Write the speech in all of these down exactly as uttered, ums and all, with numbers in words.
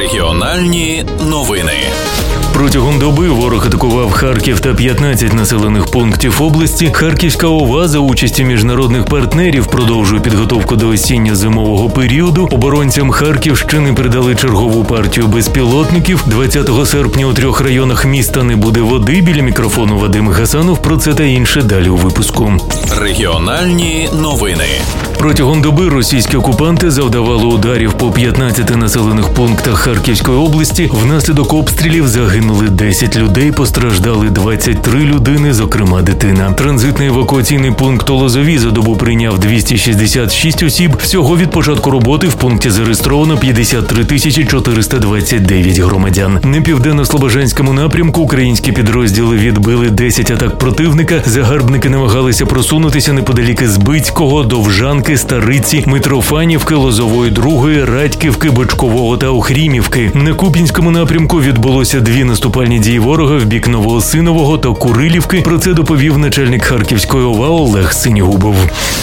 Регіональні новини. Протягом доби ворог атакував Харків та п'ятнадцять населених пунктів області. Харківська ОВА за участі міжнародних партнерів продовжує підготовку до осінньо-зимового періоду. Оборонцям Харківщини передали чергову партію безпілотників. двадцятого серпня у трьох районах міста не буде води. Біля мікрофону Вадим Гасанов. Про це та інше далі у випуску. Регіональні новини. Протягом доби російські окупанти завдавали ударів по п'ятнадцяти населених пунктах Харківської області. Внаслідок обстрілів загинули десять людей, постраждали двадцять три людини, зокрема дитина. Транзитний евакуаційний пункт у Лозові за добу прийняв двісті шістдесят шість осіб. Всього від початку роботи в пункті зареєстровано п'ятдесят три тисячі чотириста двадцять дев'ять громадян. На південно-слобожанському напрямку українські підрозділи відбили десять атак противника. Загарбники намагалися просунутися неподалік Збицького, Довжанки, Стариці, Митрофанівки, Лозової другої, Радьківки, Бочкового та Охрімівки. На Куп'янському напрямку відбулося дві наступальні дії ворога в бік Новоосинового та Курилівки. Про це доповів начальник Харківської ОВА Олег Синігубов.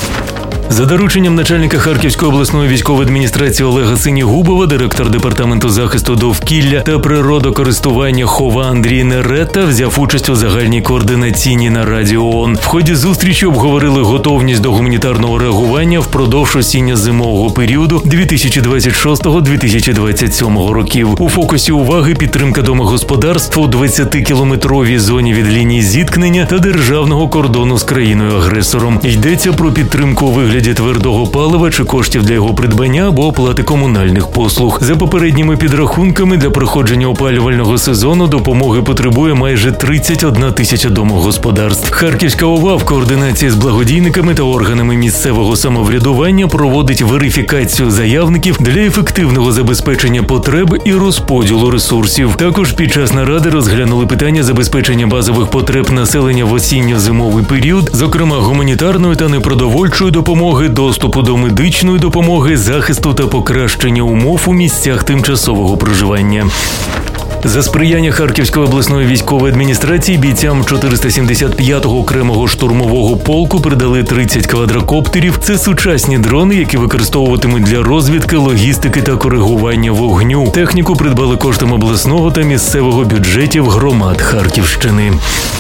За дорученням начальника Харківської обласної військової адміністрації Олега Синігубова, директор департаменту захисту довкілля та природокористування ХОВА Андрій Нерета взяв участь у загальній координаційній нараді ООН. В ході зустрічі обговорили готовність до гуманітарного реагування впродовж осінньо-зимового періоду дві тисячі двадцять шостого - дві тисячі двадцять сьомого років. У фокусі уваги підтримка домогосподарств у двадцятикілометровій зоні від лінії зіткнення та державного кордону з країною-агресором. Йдеться про підтримку у вигляді твердого палива чи коштів для його придбання або оплати комунальних послуг. За попередніми підрахунками, для проходження опалювального сезону допомоги потребує майже тридцять одна тисяча домогосподарств. Харківська ОВА в координації з благодійниками та органами місцевого самоврядування проводить верифікацію заявників для ефективного забезпечення потреб і розподілу ресурсів. Також під час наради розглянули питання забезпечення базових потреб населення в осінньо-зимовий період, зокрема гуманітарної та непродовольчої допомоги, доступу до медичної допомоги, захисту та покращення умов у місцях тимчасового проживання. За сприяння Харківської обласної військової адміністрації бійцям чотириста сімдесят п'ятого окремого штурмового полку передали тридцять квадрокоптерів. Це сучасні дрони, які використовуватимуть для розвідки, логістики та коригування вогню. Техніку придбали коштом обласного та місцевого бюджетів громад Харківщини.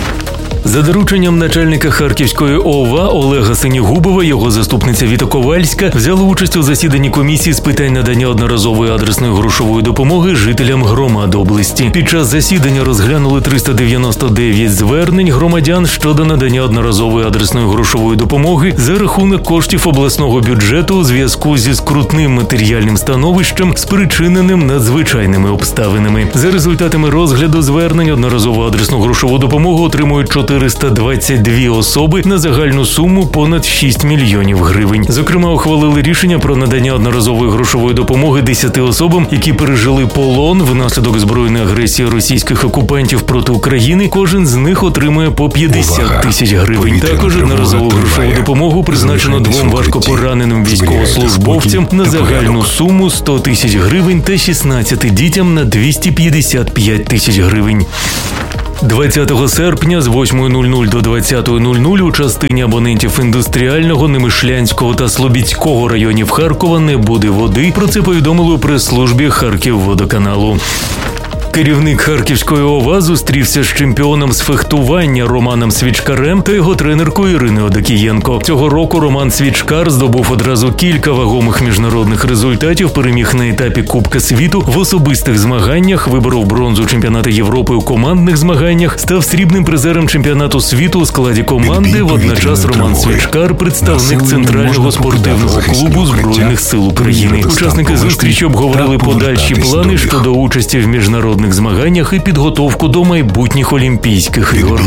За дорученням начальника Харківської ОВА Олега Синігубова, його заступниця Віта Ковальська взяли участь у засіданні комісії з питань надання одноразової адресної грошової допомоги жителям громад області. Під час засідання розглянули триста дев'яносто дев'ять звернень громадян щодо надання одноразової адресної грошової допомоги за рахунок коштів обласного бюджету у зв'язку зі скрутним матеріальним становищем, спричиненим надзвичайними обставинами. За результатами розгляду звернень одноразову адресну грошову допомогу отримують чотириста двадцять дві особи на загальну суму понад шість мільйонів гривень. Зокрема, ухвалили рішення про надання одноразової грошової допомоги десяти особам, які пережили полон внаслідок збройної агресії російських окупантів проти України. Кожен з них отримує по п'ятдесят тисяч гривень. Також одноразову грошову допомогу призначено двом важкопораненим військовослужбовцям на загальну суму сто тисяч гривень та шістнадцяти дітям на двісті п'ятдесят п'ять тисяч гривень. двадцятого серпня з восьмої нуль нуль до двадцятої нуль нуль у частині абонентів індустріального, Немишлянського та Слобідського районів Харкова не буде води. Про це повідомили у прес-службі Харківводоканалу. Керівник Харківської ОВА зустрівся з чемпіоном з фехтування Романом Свічкарем та його тренеркою Іриною Одокієнко. Цього року Роман Свічкар здобув одразу кілька вагомих міжнародних результатів, переміг на етапі Кубка світу в особистих змаганнях, виборов бронзу чемпіонату Європи у командних змаганнях, став срібним призером чемпіонату світу у складі команди. Водночас Роман Свічкар – представник Центрального спортивного клубу Збройних сил України. Учасники зустрічі обговорили подальші плани щодо участі в міжнародних змаганнях і підготовку до майбутніх Олімпійських ігор.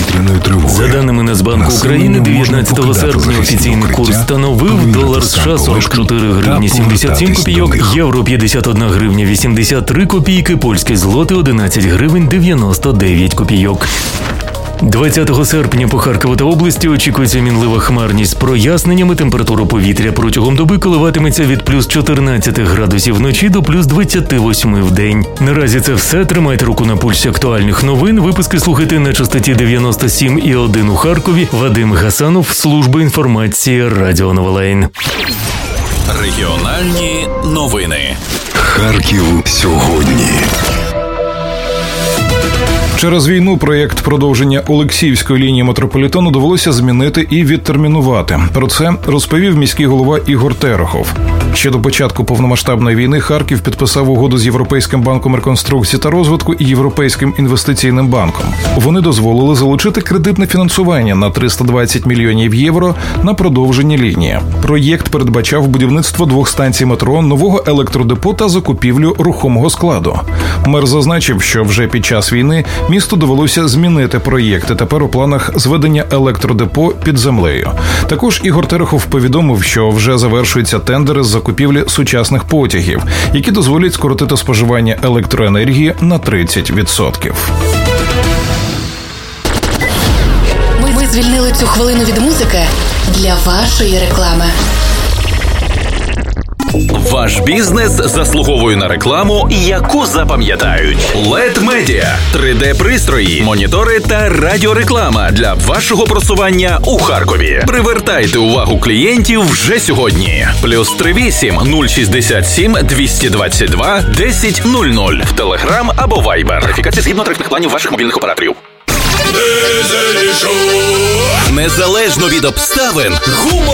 За даними Нацбанку України, дев'ятнадцятого серпня офіційний курс становив долар США сорок чотири гривні сімдесят сім копійок, євро п'ятдесят одна гривня вісімдесят три копійки, польський злотий одинадцять гривень дев'яносто дев'ять копійок. двадцятого серпня по Харкову та області очікується мінлива хмарність з проясненнями. Температура повітря протягом доби коливатиметься від плюс чотирнадцяти градусів вночі до плюс двадцяти восьми в день. Наразі це все. Тримайте руку на пульсі актуальних новин. Випуски слухайте на частоті дев'яносто сім і один у Харкові. Вадим Гасанов, служба інформації Радіо Новолайн. Регіональні новини. Харків сьогодні. Через війну проєкт продовження Олексіївської лінії метрополітену довелося змінити і відтермінувати. Про це розповів міський голова Ігор Терехов. Ще до початку повномасштабної війни Харків підписав угоду з Європейським банком реконструкції та розвитку і Європейським інвестиційним банком. Вони дозволили залучити кредитне фінансування на триста двадцять мільйонів євро на продовження лінії. Проєкт передбачав будівництво двох станцій метро, нового електродепо та закупівлю рухомого складу. Мер зазначив, що вже під час війни місту довелося змінити проєкти. Тепер у планах зведення електродепо під землею. Також Ігор Терехов повідомив, що вже завершуються тендери з закупівлі сучасних потягів, які дозволять скоротити споживання електроенергії на тридцять відсотків. Ми, ми звільнили цю хвилину від музики для вашої реклами. Ваш бізнес заслуговує на рекламу, яку запам'ятають. лед Media – три де-пристрої, монітори та радіореклама для вашого просування у Харкові. Привертайте увагу клієнтів вже сьогодні. Плюс три вісім нуль шістдесят сім двісті двадцять два десять нуль нуль в Телеграм або Вайбер. Верифікація згідно тарифних планів ваших мобільних операторів. Незалежно від обставин, гумор